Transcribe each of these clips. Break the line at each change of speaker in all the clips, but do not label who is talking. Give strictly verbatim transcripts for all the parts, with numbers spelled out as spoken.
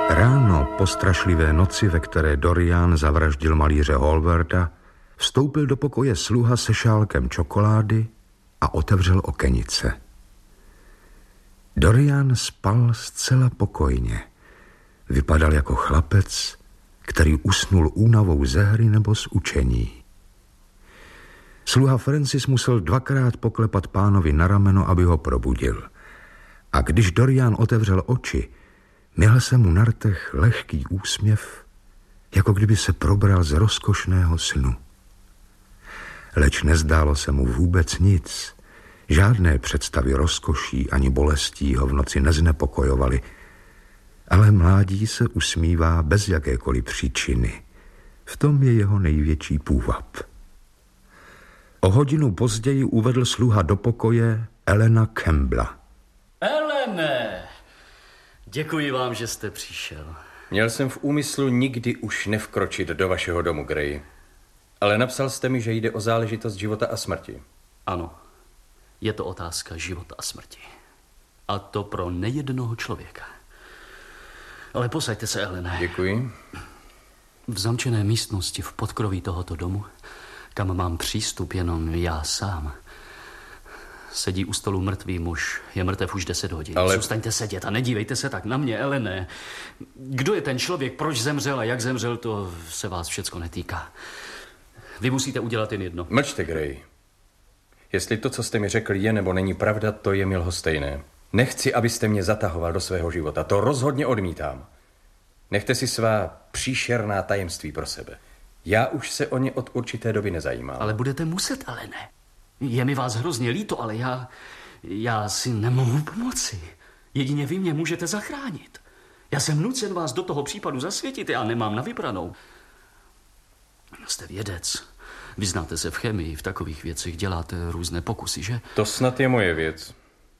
Ráno po strašlivé noci, ve které Dorian zavraždil malíře Hallwarda, vstoupil do pokoje sluha se šálkem čokolády a otevřel okenice. Dorian spal zcela pokojně. Vypadal jako chlapec, který usnul únavou ze hry nebo z učení. Sluha Francis musel dvakrát poklepat pánovi na rameno, aby ho probudil. A když Dorian otevřel oči, měl se mu na rtech lehký úsměv, jako kdyby se probral z rozkošného snu. Leč nezdálo se mu vůbec nic. Žádné představy rozkoší ani bolestí ho v noci neznepokojovaly, ale mládí se usmívá bez jakékoliv příčiny. V tom je jeho největší půvab. O hodinu později uvedl sluha do pokoje Elena Campbella.
Elene, děkuji vám, že jste přišel.
Měl jsem v úmyslu nikdy už nevkročit do vašeho domu, Gray. Ale napsal jste mi, že jde o záležitost života a smrti.
Ano, je to otázka života a smrti. A to pro nejednoho člověka. Ale posaďte se, Elene.
Děkuji.
V zamčené místnosti v podkroví tohoto domu, kam mám přístup jenom já sám, sedí u stolu mrtvý muž. Je mrtev už deset hodin. Ale... Zůstaňte sedět a nedívejte se tak na mě, Elene. Kdo je ten člověk, proč zemřel a jak zemřel, to se vás všecko netýká. Vy musíte udělat jen jedno.
Mlčte, Gray. Jestli to, co jste mi řekl, je nebo není pravda, to je mi lhostejné. Nechci, abyste mě zatahoval do svého života. To rozhodně odmítám. Nechte si svá příšerná tajemství pro sebe. Já už se o ně od určité doby nezajímám.
Ale budete muset, ale ne. Je mi vás hrozně líto, ale já... Já si nemohu pomoci. Jedině vy mě můžete zachránit. Já jsem nucen vás do toho případu zasvětit, já nemám na vybranou. Jste vědec. Vyznáte se v chemii, v takových věcech děláte různé pokusy, že?
To snad je moje věc.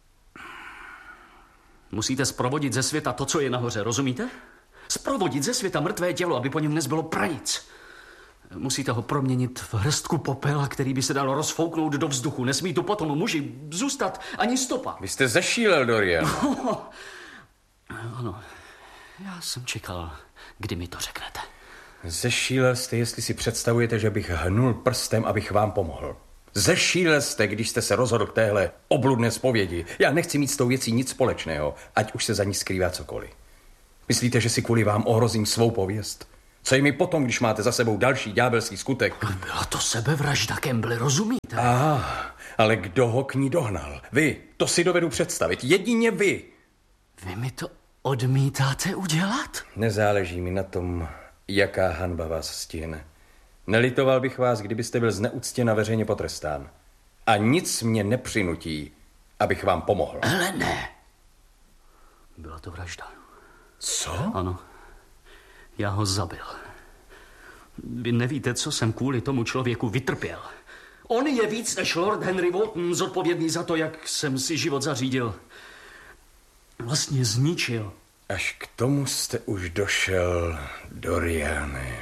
Musíte zprovodit ze světa to, co je nahoře, rozumíte? Zprovodit ze světa mrtvé tělo, aby po něm nezbylo pranic. Musíte ho proměnit v hrstku popela, který by se dalo rozfouknout do vzduchu. Nesmí tu potom muži zůstat ani stopa.
Vy jste zešílel, Dorian.
No, ano, já jsem čekal, kdy mi to řeknete.
Zešílel jste, jestli si představujete, že bych hnul prstem, abych vám pomohl. Zešílel jste, když jste se rozhodl k téhle obludné zpovědi. Já nechci mít s tou věcí nic společného, ať už se za ní skrývá cokoliv. Myslíte, že si kvůli vám ohrozím svou pověst? Co je mi potom, když máte za sebou další ďábelský skutek?
Byla to sebevražda, Campbell, rozumíte?
Aha, ale kdo ho k ní dohnal? Vy, to si dovedu představit. Jedině vy.
Vy mi to odmítáte udělat?
Nezáleží mi na tom, jaká hanba vás stihne. Nelitoval bych vás, kdybyste byl zneuctěn a veřejně potrestán. A nic mě nepřinutí, abych vám pomohl.
Ale ne. Byla to vražda.
Co?
Ano. Já ho zabil. Vy nevíte, co jsem kvůli tomu člověku vytrpěl. On je víc než Lord Henry Wotton zodpovědný za to, jak jsem si život zařídil. Vlastně zničil.
Až k tomu jste už došel, Doriane.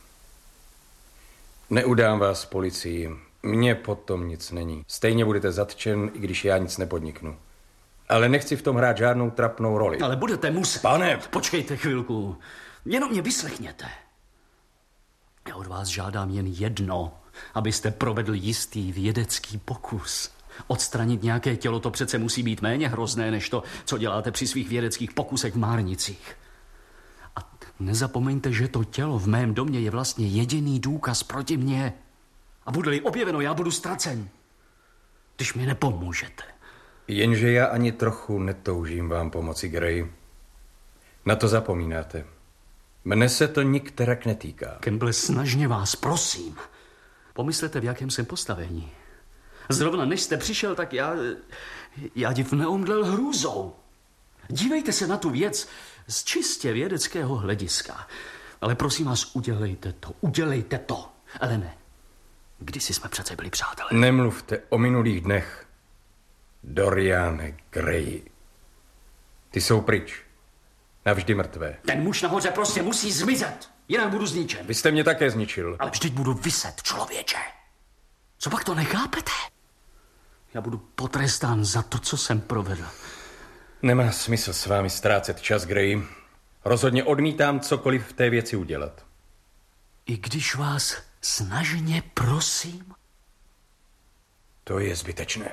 Neudám vás policii. Mně potom nic není. Stejně budete zatčen, i když já nic nepodniknu. Ale nechci v tom hrát žádnou trapnou roli.
Ale budete muset.
Pane!
Počkejte chvilku. Jenom mě vyslechněte. Já od vás žádám jen jedno, abyste provedl jistý vědecký pokus. Odstranit nějaké tělo, to přece musí být méně hrozné, než to, co děláte při svých vědeckých pokusech v Márnicích. A nezapomeňte, že to tělo v mém domě je vlastně jediný důkaz proti mně. A bude-li objeveno, já budu ztracen. Když mi nepomůžete.
Jenže já ani trochu netoužím vám pomoci, Gray. Na to zapomínáte. Mne se to nikterak netýká.
Campbell, snažně vás prosím. Pomyslete, v jakém jsem postavení. Zrovna než jste přišel, tak já... Já div neomdlel hrůzou. Dívejte se na tu věc z čistě vědeckého hlediska. Ale prosím vás, udělejte to, udělejte to. Ale ne, kdysi jsme přece byli přátelé.
Nemluvte o minulých dnech, Doriane Gray. Ty jsou pryč. Navždy mrtvé.
Ten muž nahoře prostě musí zmizet, jinak budu zničen.
Vy jste mě také zničil.
Ale vždyť budu viset, člověče. Co pak to nechápete? Já budu potrestán za to, co jsem provedl.
Nemá smysl s vámi ztrácet čas, Gray. Rozhodně odmítám cokoliv v té věci udělat.
I když vás snažně prosím?
To je zbytečné.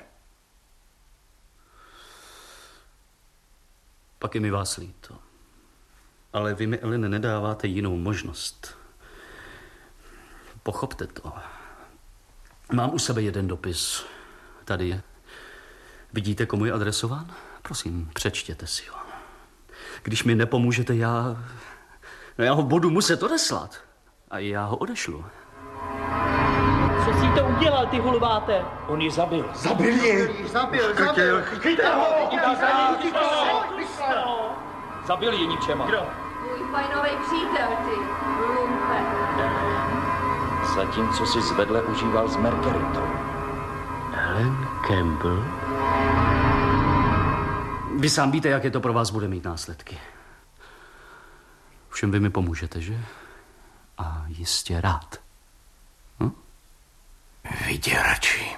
Pak je mi vás líto. Ale vy mi, Elene, nedáváte jinou možnost. Pochopte to. Mám u sebe jeden dopis. Tady je. Vidíte, komu je adresován? Prosím, přečtěte si ho. Když mi nepomůžete, já... No já ho budu muset odeslat. A já ho odešlu.
Co jsi to udělal, ty hulváte?
On ji zabil.
Zabil ji! Zabil, zabil!
Chyťte ho! Chyťte ho! Zabil ji ničema. Kdo?
Tvůj fajnovej přítel, ty lumpe.
Zatímco si zvedle užíval s Merkeritou.
Helen Campbell? Vy sám víte, jaké to pro vás bude mít následky. Všem vy mi pomůžete, že? A jistě rád. Hm?
Vyděrači.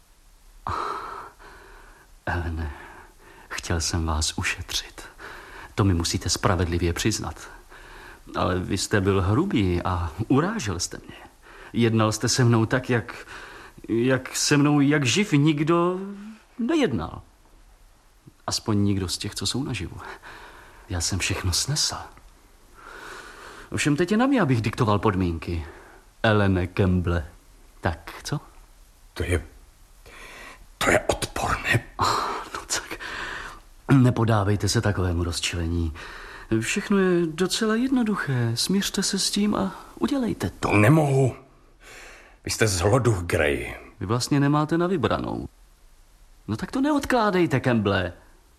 Elene, chtěl jsem vás ušetřit. To mi musíte spravedlivě přiznat. Ale vy jste byl hrubý a urážel jste mě. Jednal jste se mnou tak, jak, jak se mnou jak živ nikdo nejednal. Aspoň nikdo z těch, co jsou naživu. Já jsem všechno snesl. Ovšem teď je na mě, abych diktoval podmínky. Elene Campbell. Tak, co?
To je... To je odporné.
Oh, no tak, nepodávejte se takovému rozčilení. Všechno je docela jednoduché. Smířte se s tím a udělejte to.
To nemohu. Vy jste zloduch, Grey.
Vy vlastně nemáte na vybranou. No tak to neodkládejte, Campbell.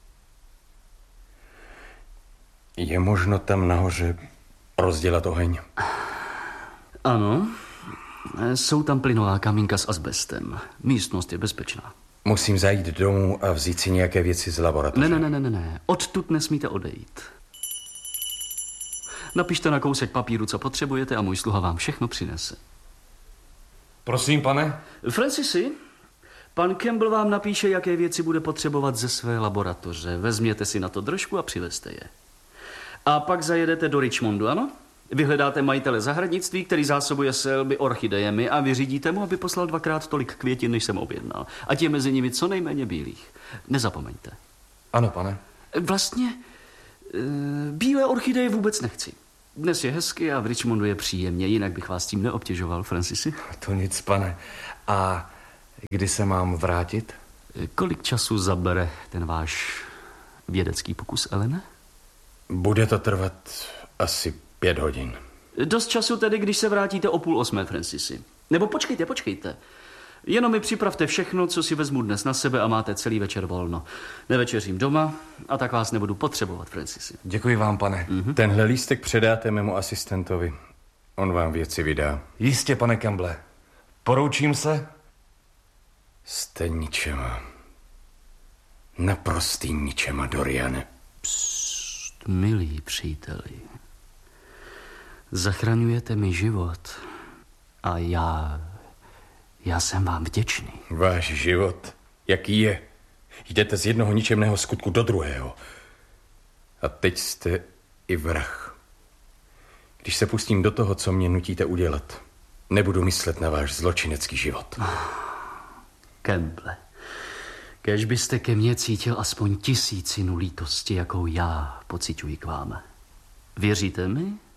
Je možno tam nahoře rozdělat oheň?
Ano. Jsou tam plynová kamínka s azbestem. Místnost je bezpečná.
Musím zajít domů a vzít si nějaké věci z laboratoře.
Ne, ne, ne, ne, ne. Odtud nesmíte odejít. Napište na kousek papíru, co potřebujete a můj sluha vám všechno přinese.
Prosím, pane?
Francisi, pan Campbell vám napíše, jaké věci bude potřebovat ze své laboratoře. Vezměte si na to držku a přivezte je. A pak zajedete do Richmondu, ano? Vyhledáte majitele zahradnictví, který zásobuje selby orchidejemi a vyřídíte mu, aby poslal dvakrát tolik květin, než jsem objednal. Ať je mezi nimi co nejméně bílých. Nezapomeňte.
Ano, pane.
Vlastně bílé orchideje vůbec nechci. Dnes je hezky a v Richmondu je příjemně, jinak bych vás tím neobtěžoval, Francisi.
To nic, pane. A kdy se mám vrátit?
Kolik času zabere ten váš vědecký pokus, Elene?
Bude to trvat asi pět hodin.
Dost času tedy, když se vrátíte o půl osmé, Francisi. Nebo počkejte, počkejte. Jenom mi připravte všechno, co si vezmu dnes na sebe a máte celý večer volno. Nevečeřím doma a tak vás nebudu potřebovat, Francisi.
Děkuji vám, pane.
Mm-hmm. Tenhle lístek předáte mému asistentovi. On vám věci vydá.
Jistě, pane Campbell. Poroučím se?
Jste ničema. Naprostý ničema, Doriane.
Psst, milí příteli. Zachraňujete mi život a já... Já jsem vám vděčný.
Váš život, jaký je? Jdete z jednoho ničemného skutku do druhého. A teď jste i vrah. Když se pustím do toho, co mě nutíte udělat, nebudu myslet na váš zločinecký život.
Campbell, kéž byste ke mně cítil aspoň tisícinu lítosti, jakou já pociťuji k vám. Věříte mi?